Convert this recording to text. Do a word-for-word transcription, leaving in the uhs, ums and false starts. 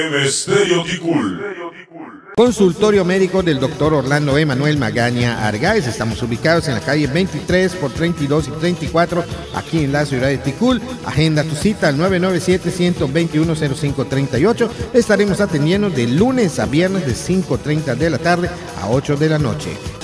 Estéreo Ticul. Consultorio médico del doctor Orlando Emanuel Magaña Argáez. Estamos ubicados en la calle veintitrés por treinta y dos y treinta y cuatro, aquí en la ciudad de Ticul. Agenda tu cita al nueve nueve siete, uno dos uno, cero cinco tres ocho. Estaremos atendiendo de lunes a viernes de cinco y media de la tarde a ocho de la noche.